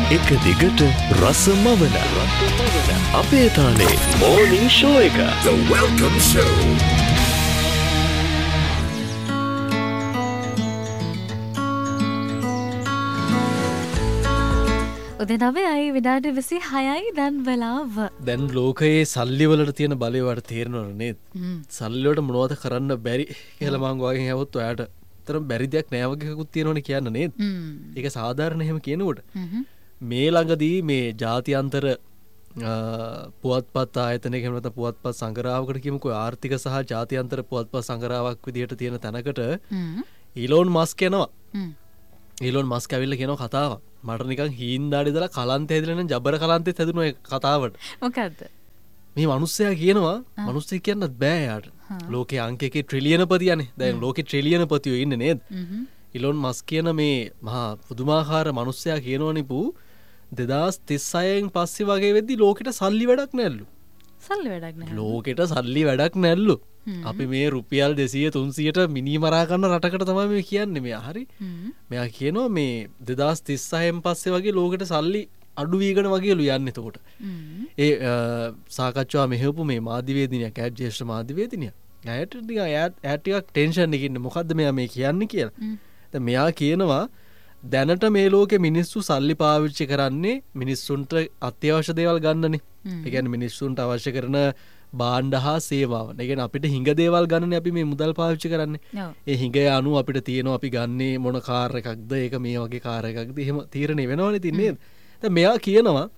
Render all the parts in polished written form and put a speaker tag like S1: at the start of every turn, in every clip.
S1: එක දිගට රසමවන අපේ තාලේ මෝර්නිං ෂෝ එක.
S2: The Welcome Show.
S3: උදේ 9යි විනාඩි 26යි දැන් වෙලාව.
S4: දැන් ලෝකයේ සල්ලි වලට තියෙන බලය වට තේරෙනවද නේද? සල්ලි වලට මොනවද කරන්න බැරි කියලා මං වගේ හැවොත් ඔයාට තරම් බැරි දෙයක් නෑ වගේ එකකුත් තියෙනවනේ කියන්න නේද? ඒක සාධාරණ එහෙම කියනකොට මේ ළඟදී මේ ජාත්‍යන්තර පුවත්පත් ආයතනයක එහෙම නැත්නම් පුවත්පත් සංග්‍රහයකට කියමුකෝ ආර්ථික සහ ජාත්‍යන්තර පුවත්පත් සංග්‍රහයක් විදිහට තියෙන තැනකට ඊලෝන් මස්ක් යනවා. ඊලෝන් මස්ක් ඇවිල්ලා කියනවා කතාවක්. මට නිකන් හීන්දාඩි දාලා කලන්ත හැදිලා නම් ජබර කලන්තෙත් හැදුණා ඒ කතාවට.
S3: මොකද්ද?
S4: මේ මිනිස්සයා කියනවා මිනිස්සෙක් කියන්නත් බෑ යාට. ලෝකේ අංකයේ ට්‍රිලියනපතියනේ. දැන් ලෝකේ ට්‍රිලියනපතියෝ ඉන්නේ නේද? ඊලෝන් මස්ක් කියන මේ මහා පුදුමාකාර මිනිස්සයා කියනවනේ පු 2036න් පස්සේ වගේ වෙද්දි ලෝකෙට සල්ලි වැඩක් නැල්ලු.
S3: සල්ලි වැඩක් නැහැ.
S4: ලෝකෙට සල්ලි වැඩක් නැල්ලු. අපි මේ රුපියල් 200 300ට මිනි මරා ගන්න රටකට තමයි මේ කියන්නේ මෙයා. හරි. මෙයා කියනවා මේ 2036න් පස්සේ වගේ ලෝකෙට සල්ලි අඩු වීගෙන වගේලු යන්නේ එතකොට. ඒ සාකච්ඡාව මෙහෙවපු මේ මාධ්‍යවේදිනියක් ඈත් ජ්‍යෙෂ්ඨ මාධ්‍යවේදිනියක්. ඈට ටිකක් ටෙන්ෂන් එකකින් ඉන්නේ. මොකද්ද මෙයා මේ කියන්නේ කියලා. දැන් මෙයා කියනවා දැනට මේ ලෝකේ මිනිස්සු සල්ලි පාවිච්චි කරන්නේ මිනිස්සුන්ට අත්‍යවශ්‍ය දේවල් ගන්නනේ. ඒ කියන්නේ මිනිස්සුන්ට අවශ්‍ය කරන බාණ්ඩ හා සේවාව. ඒ කියන්නේ අපිට හිඟ දේවල් ගන්නනේ අපි මේ මුදල් පාවිච්චි කරන්නේ. ඒ හිඟ අනුව අපිට තියෙනවා අපි ගන්නේ මොන කාර් එකක්ද ඒක මේ වගේ කාර් එකක්ද එහෙම තීරණය වෙනවනේ ඉතින් නේද? දැන් මෙයා කියනවා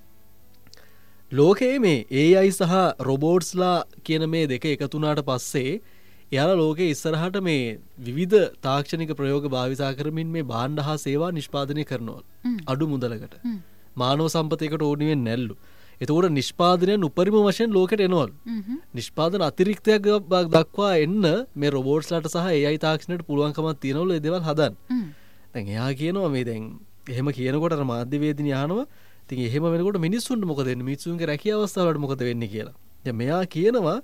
S4: ලෝකයේ මේ AI සහ රොබෝට්ස්ලා කියන මේ දෙක එකතු වුණාට පස්සේ එයාලා ලෝකයේ ඉස්සරහට මේ විවිධ තාක්ෂණික ප්‍රයෝග භාවිතා කරමින් මේ බාණ්ඩ හා සේවා නිෂ්පාදනය කරනවා. අඩු මුදලකට. මානව සම්පතයකට ඕනි වෙන්නේ නැල්ලු. එතකොට නිෂ්පාදනයන් උපරිම වශයෙන් ලෝකෙට එනවලු. නිෂ්පාදන අතිරික්තයක් දක්වා එන්න මේ රොබෝට්ස්ලාට සහ AI තාක්ෂණයට පුළුවන්කමක් තියෙනවලු ඒ දේවල් හදන්න. දැන් එයා කියනවා මේ දැන් එහෙම කියනකොට අර මාධ්‍යවේදිනිය අහනවා ඉතින් එහෙම වෙනකොට මිනිස්සුන්ට මොකද වෙන්නේ? මිනිස්සුන්ගේ රැකිය අවස්ථාවලට මොකද වෙන්නේ කියලා. දැන් මෙයා කියනවා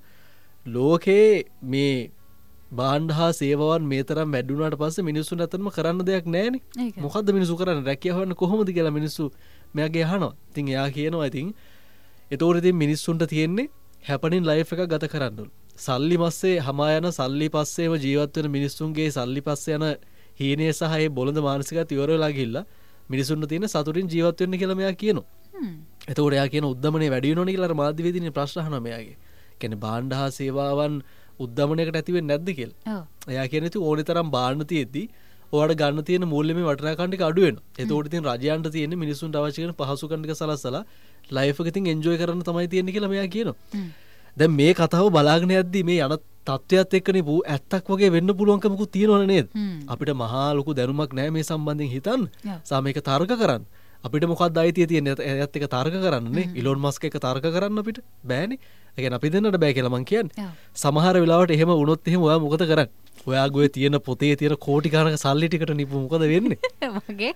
S4: ලෝකේ මේ බාණ්ඩ හා සේවාවන් මේ තරම් වැඩි වුණාට පස්සේ මිනිස්සුන්ට අතනම කරන්න දෙයක් නැහැනේ. මොකද්ද මිනිස්සු කරන්නේ? රැකිය හොයන්න කොහොමද කියලා මිනිස්සු මෙයාගේ අහනවා. ඉතින් එයා කියනවා ඉතින් ඒතකොට ඉතින් මිනිස්සුන්ට තියෙන්නේ හැපනින් ලයිෆ් එකක් ගත කරන්නලු. සල්ලි මස්සේ හමා යන සල්ලි පස්සේම ජීවත් වෙන මිනිස්සුන්ගේ සල්ලි පස්සේ යන හීනය සහ ඒ බොළඳ මානසිකත් ඉවර වෙලා ගිහිල්ලා මිනිස්සුන්ට තියෙන සතුටින් ජීවත් වෙන්න කියලා මෙයා කියනවා. එතකොට එයා කියන උද්දමනය වැඩි වෙනවනේ කියලා අර මාධ්‍යවේදිනේ ප්‍රශ්න අහනවා මෙයාගේ. කියන්නේ බාණ්ඩ හා සේවාවන් උද්දමනයකට ඇති වෙන්නේ නැද්ද කියලා. එයා කියන්නේ ඉතින් ඕනේ තරම් බාණ්ඩ තියෙද්දි ඔයාලට ගන්න තියෙන මූල්‍යමය වටිනාකම් ටික අඩු වෙනවා. එතකොට ඉතින් රජයන්ට තියෙන්නේ මිනිස්සුන්ට අවශ්‍ය කරන පහසුකම් ටික සලස්සලා ලයිෆ් එක ඉතින් එන්ජොයි කරන්න තමයි තියෙන්නේ කියලා මෙයා කියනවා. දැන් මේ කතාව බලාගෙන යද්දි මේ යන තත්ත්වයක් එක්කනේ පු ඇත්තක් වගේ වෙන්න පුළුවන්කමකුත් තියෙනවනේ නේද? අපිට මහා ලොකු දැනුමක් නැහැ මේ සම්බන්ධයෙන් හිතන්න. සහ මේක තර්ක කරන්න. අපිට මොකක්ද අයිතිය තියෙන්නේ? එයත් එක තර්ක කරන්නනේ. ඉලෝන් මස්ක් එක තර්ක කරන්න අපිට බෑනේ. ඒ කියන්නේ අපි දෙන්නට බෑ කියලා මං කියන්නේ. සමහර වෙලාවට එහෙම වුණොත් එහෙම ඔයා මොකද කරන්නේ? ඔයාගේ තියෙන පොතේ තියෙන කෝටි ගණනක සල්ලි ටිකට නිපු මොකද වෙන්නේ?
S3: වගේ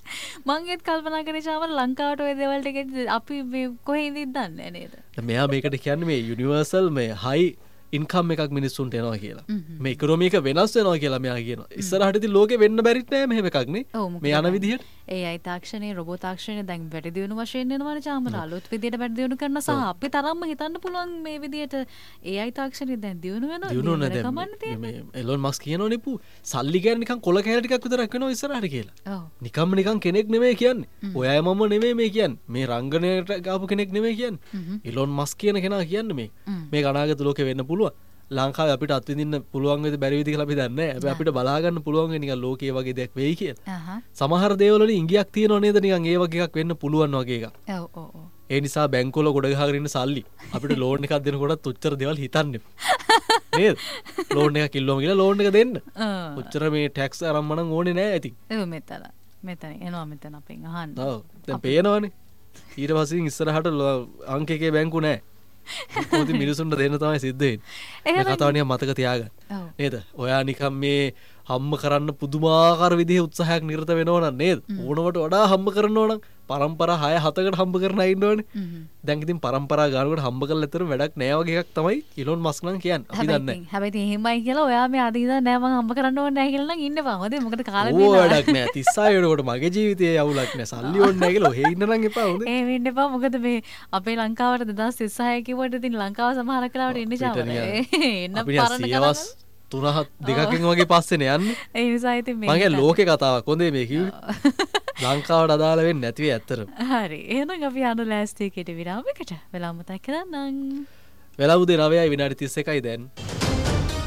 S3: මං ඒත් කල්පනා කරේ චාමර ලංකාවට ඔය දේවල් ටික අපි මේ කොහෙන්ද දන්නේ නේද?
S4: මෙයා මේකට කියන්නේ මේ යුනිවර්සල් මේ හයි ඉන්කම් එකක් මිනිස්සුන්ට එනවා කියලා. මේ ඉකොනොමි එක වෙනස් වෙනවා කියලා මෙයා කියනවා. ඉස්සරහට ඉතින් ලෝකෙ වෙන්න බැරිත් නෑ මෙහෙම එකක් නේ. මේ යන විදිහට.
S3: AI තාක්ෂණයේ රොබෝ තාක්ෂණයේ දැන් වැඩි දියුණු වශයෙන් එනවනේ චාමර. අලුත් විදියට වැඩි දියුණු කරන සහ අපි තරම්ම හිතන්න පුළුවන් මේ විදියට AI තාක්ෂණය දැන් දියුණු වෙනවා.
S4: දියුණු වෙනවා දැන්. මේ එලෝන් මස්ක් කියනෝනේ පු සල්ලි කියන්නේ නිකන් කොල කෑලි ටිකක් විතරක් වෙනවා ඉස්සරහට කියලා. නිකම්ම නිකන් කෙනෙක් නෙමෙයි කියන්නේ. ඔයයි මම නෙමෙයි මේ කියන්නේ. මේ රංගනයට ගාපු කෙනෙක් නෙමෙයි කියන්නේ. එලෝන් මස්ක් කියන කෙනා කියන්නේ මේ. මේ අනාගත ලෝකෙ වෙන්න පුළුවන්. ලංකාවේ අපිට අත්විඳින්න පුළුවන් වෙයිද බැරි වෙයිද කියලා අපි දන්නේ නැහැ. හැබැයි අපිට බලා ගන්න පුළුවන් වෙයි නිකන් ලෝකයේ වගේ දෙයක් වෙයි කියලා. සමහර දේවල් වලින් ඉඟියක් තියෙනව නේද නිකන් ඒ වගේ එකක් වෙන්න පුළුවන් වගේ එකක්.
S3: ඔව් ඔව් ඔව්.
S4: ඒ නිසා බැංකුවල ගොඩ ගහගෙන ඉන්න සල්ලි අපිට ලෝන් එකක් දෙනකොටත් උච්චර දේවල් හිතන්න නේද? ලෝන් එකක් කිල්ලෝම කියලා ලෝන් එක දෙන්න. උච්චර මේ ටැක්ස් අරන් මනම් ඕනේ නැහැ ඉතින්.
S3: ඒක මෙතන එනවා මෙතන අපෙන් අහන්න.
S4: ඔව්. දැන් පේනවනේ. ඊට පස්සේ ඉස්සරහට අංක එකේ බැංකු නැහැ. කොහොමද මිනිසුන්ට දෙන්න තමයි සිද්ධ වෙන්නේ. මේ කතාව නිකන් මතක තියාගන්න. නේද? ඔයා නිකන් මේ හම්බ කරන්න පුදුමාකාර විදිහේ උත්සාහයක් නිරත වෙනවා නම් නේද? ඕනවට වඩා හම්බ කරනවා නම් පරම්පරා 6-7කට හම්බ කරන ඉන්නවනේ. දැන් ඉතින් පරම්පරා ගානකට හම්බ කරලා ඇතර වැඩක් නෑ වගේ එකක් තමයි ඉලොන් මස්ක් නම් කියන්නේ. අපි දන්නේ නැහැ.
S3: හැබැයි ඉතින් එහෙමයි කියලා ඔයා මේ අද ඉඳන් නෑ මම හම්බ කරන්න ඕනේ නෑ කියලා නම් ඉන්නවා. හොඳේ මොකද කාලේ
S4: ඕ වැඩක් නෑ 36 වෙනකොට මගේ ජීවිතයේ අවුලක් නෑ. සල්ලි ඕනේ නෑ කියලා ඔහෙ ඉන්න නම් එපා හොඳේ.
S3: ඒ වෙන්න එපා. මොකද මේ අපේ ලංකාවට 2036 කිව්වට ඉතින් ලංකාව සමහර කාලවට ඉන්නේ චාමර. එන්න පරණ
S4: සියවස් 3-2කින් වගේ පස්සේනේ යන්නේ.
S3: ඒ නිසා ඉතින් මේ
S4: මගේ ලෝකේ කතාවක් හොඳේ මේ කිව්වේ. ලංකාවට අදාළ වෙන්නේ නැති වෙයි ඇත්තටම.
S3: හරි. එහෙනම් අපි යන ලෑස්ති එකට විරාමයකට වෙලා මතක් කරන්නම්.
S4: වෙලා උදේ 9:31 දැන්.